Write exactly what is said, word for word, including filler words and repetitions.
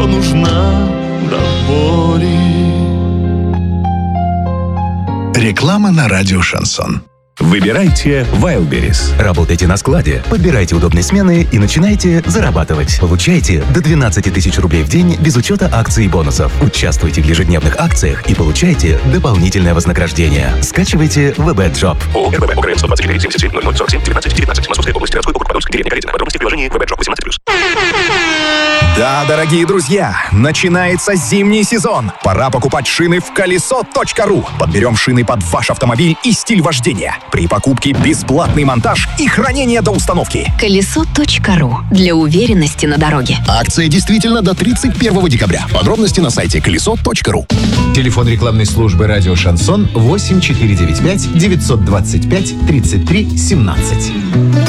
что нужна до боли. Реклама на радио «Шансон». Выбирайте Wildberries. Работайте на складе, подбирайте удобные смены и начинайте зарабатывать. Получайте до двенадцать тысяч рублей в день без учета акций и бонусов. Участвуйте в ежедневных акциях и получайте дополнительное вознаграждение. Скачивайте вэ бэ джоб. ООО РББ ОГРН сто двадцать четыре семьдесят семь ноль ноль сорок семь девятнадцать девятнадцать. Московская область, городской округ, Подольск, деревня Калитина. Подробности в приложении вэ бэ джоб восемнадцать плюс. Да, дорогие друзья, начинается зимний сезон. Пора покупать шины в колесо точка ру. Подберем шины под ваш автомобиль и стиль вождения. При покупке бесплатный монтаж и хранение до установки. колесо точка ру. Для уверенности на дороге. Акция действительно до тридцать первого декабря. Подробности на сайте колесо точка ру. Телефон рекламной службы «Радио Шансон» восемь четыре девять пять девятьсот двадцать пять тридцать три семнадцать.